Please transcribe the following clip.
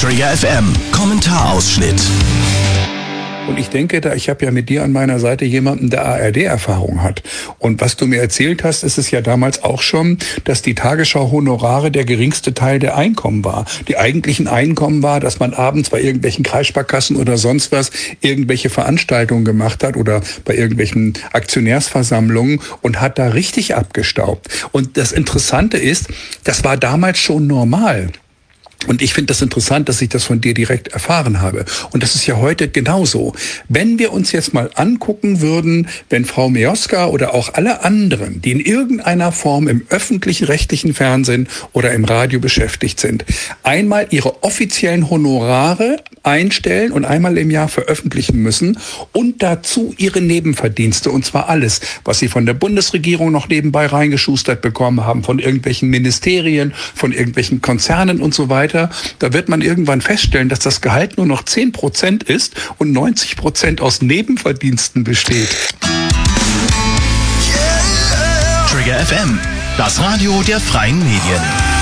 Trigger FM, Kommentarausschnitt. Und ich denke, ich habe ja mit dir an meiner Seite jemanden, der ARD-Erfahrung hat. Und was du mir erzählt hast, ist es ja damals auch schon, dass die Tagesschau-Honorare der geringste Teil der Einkommen war. Die eigentlichen Einkommen war, dass man abends bei irgendwelchen Kreissparkassen oder sonst was irgendwelche Veranstaltungen gemacht hat oder bei irgendwelchen Aktionärsversammlungen und hat da richtig abgestaubt. Und das Interessante ist, das war damals schon normal. Und ich finde das interessant, dass ich das von dir direkt erfahren habe. Und das ist ja heute genauso. Wenn wir uns jetzt mal angucken würden, wenn Frau Mioska oder auch alle anderen, die in irgendeiner Form im öffentlichen rechtlichen Fernsehen oder im Radio beschäftigt sind, einmal ihre offiziellen Honorare einstellen und einmal im Jahr veröffentlichen müssen und dazu ihre Nebenverdienste, und zwar alles, was sie von der Bundesregierung noch nebenbei reingeschustert bekommen haben, von irgendwelchen Ministerien, von irgendwelchen Konzernen und so weiter. Da wird man irgendwann feststellen, dass das Gehalt nur noch 10% ist und 90% aus Nebenverdiensten besteht. Trigger FM, das Radio der freien Medien.